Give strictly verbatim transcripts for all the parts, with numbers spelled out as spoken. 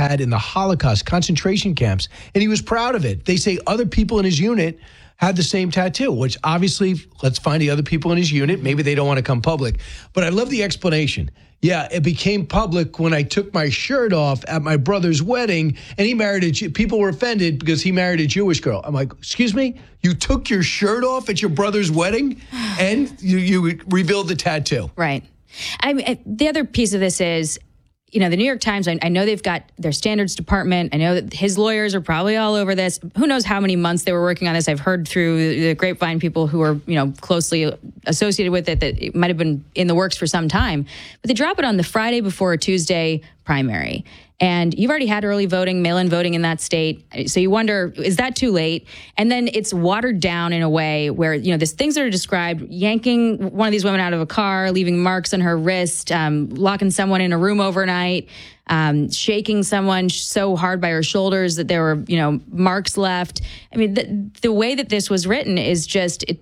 had in the Holocaust concentration camps, and he was proud of it. They say other people in his unit had the same tattoo, which obviously, let's find the other people in his unit. Maybe they don't want to come public. But I love the explanation. Yeah, it became public when I took my shirt off at my brother's wedding, and he married a Jew. People were offended because he married a Jewish girl. I'm like, excuse me? You took your shirt off at your brother's wedding, and you, you revealed the tattoo. Right. I mean, the other piece of this is, you know, the New York Times, I, I know they've got their standards department. I know that his lawyers are probably all over this. Who knows how many months they were working on this. I've heard through the grapevine people who are, you know, closely associated with it that it might have been in the works for some time. But they drop it on the Friday before a Tuesday primary. And you've already had early voting, mail-in voting in that state. So you wonder, is that too late? And then it's watered down in a way where, you know, there's things that are described, yanking one of these women out of a car, leaving marks on her wrist, um, locking someone in a room overnight, um, shaking someone so hard by her shoulders that there were, you know, marks left. I mean, the, the way that this was written is just, it,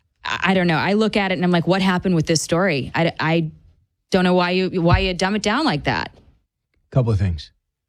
I don't know. I look at it and I'm like, what happened with this story? I, I don't know why you, why you dumb it down like that. Couple of things.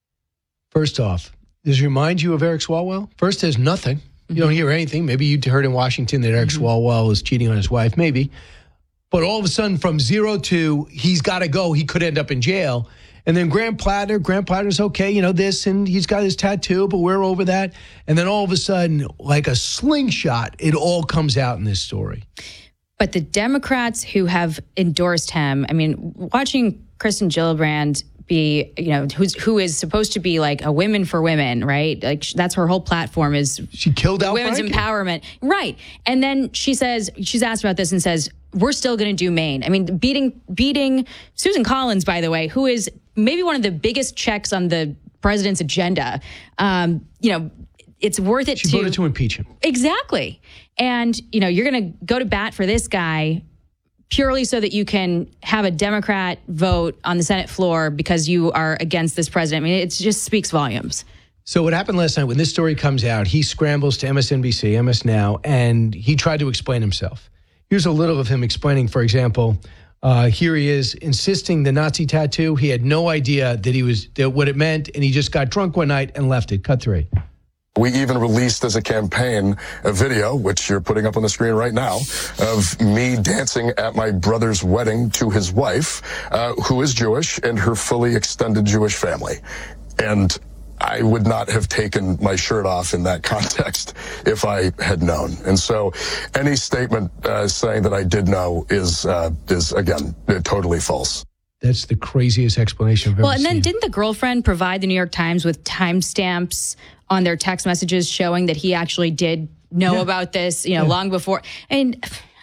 First off, does it remind you of Eric Swalwell? First, there's nothing. You don't hear anything. Maybe you heard in Washington that Eric mm-hmm. Swalwell was cheating on his wife. Maybe. But all of a sudden, from zero to he's got to go, he could end up in jail. And then Graham Platter, Graham Platter's okay, you know, this, and he's got his tattoo, but we're over that. And then all of a sudden, like a slingshot, it all comes out in this story. But the Democrats who have endorsed him, I mean, watching Kristen Gillibrand be, you know, who's who is supposed to be like a women for women, right? Like that's her whole platform is she killed out women's Franken. Empowerment, right? And then she says she's asked about this and says we're still going to do Maine. I mean, beating beating Susan Collins, by the way, who is maybe one of the biggest checks on the president's agenda. Um, you know, it's worth it. She to voted to impeach him. Exactly, and you know you're going to go to bat for this guy purely so that you can have a Democrat vote on the Senate floor because you are against this president. I mean, it just speaks volumes. So what happened last night when this story comes out, he scrambles to M S N B C, M S Now, and he tried to explain himself. Here's a little of him explaining, for example, uh, here he is insisting the Nazi tattoo. He had no idea that he was that what it meant, and he just got drunk one night and left it. Cut three. We even released as a campaign a video, which you're putting up on the screen right now, of me dancing at my brother's wedding to his wife, uh, who is Jewish, and her fully extended Jewish family. And I would not have taken my shirt off in that context if I had known. And so any statement uh, saying that I did know is, uh, is again, totally false. That's the craziest explanation I've ever seen. Well, and then didn't the girlfriend provide the New York Times with timestamps on their text messages showing that he actually did know yeah. about this, you know, yeah. long before? And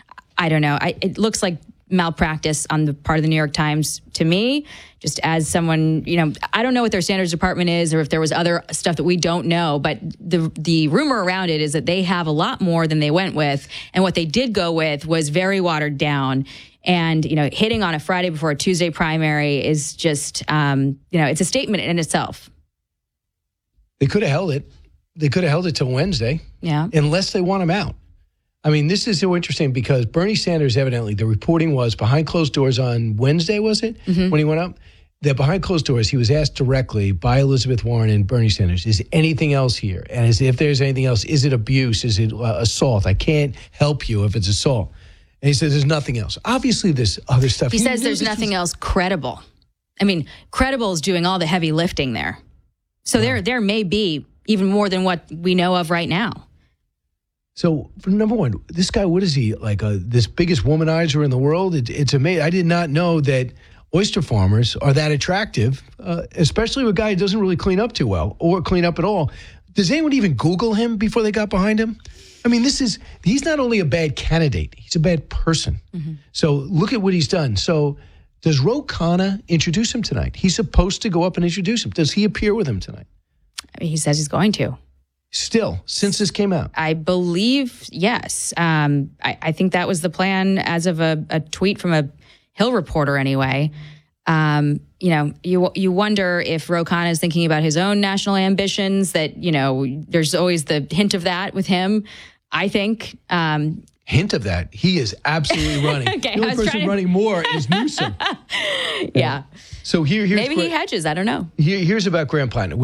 I don't know. I, it looks like malpractice on the part of the New York Times to me, just as someone, you know, I don't know what their standards department is or if there was other stuff that we don't know, but the the rumor around it is that they have a lot more than they went with. And what they did go with was very watered down. And, you know, hitting on a Friday before a Tuesday primary is just, um, you know, it's a statement in itself. They could have held it. They could have held it till Wednesday. Yeah. Unless they want him out. I mean, this is so interesting because Bernie Sanders, evidently, the reporting was behind closed doors on Wednesday, was it? Mm-hmm. When he went up? That behind closed doors, he was asked directly by Elizabeth Warren and Bernie Sanders, is anything else here? And as if there's anything else, is it abuse? Is it uh, assault? I can't help you if it's assault. And he says there's nothing else. Obviously, there's other stuff. He, he says there's nothing was... else credible. I mean, credible is doing all the heavy lifting there. So wow. there there may be even more than what we know of right now. So, for number one, this guy, what is he, like a, this biggest womanizer in the world? It, it's amazing. I did not know that oyster farmers are that attractive, uh, especially with a guy who doesn't really clean up too well or clean up at all. Does anyone even Google him before they got behind him? I mean, this is, he's not only a bad candidate, he's a bad person. Mm-hmm. So look at what he's done. So does Ro Khanna introduce him tonight? He's supposed to go up and introduce him. Does he appear with him tonight? He says he's going to. Still, since this came out? I believe, yes. Um, I, I think that was the plan as of a, a tweet from a Hill reporter anyway. Um, you know, you you wonder if Ro Khanna is thinking about his own national ambitions, that, you know, there's always the hint of that with him, I think. Um, hint of that? He is absolutely running. Okay, the only person to... running more is Newsom. Yeah. So here, here's Maybe he hedges. I don't know. Here, here's about Graham Platter.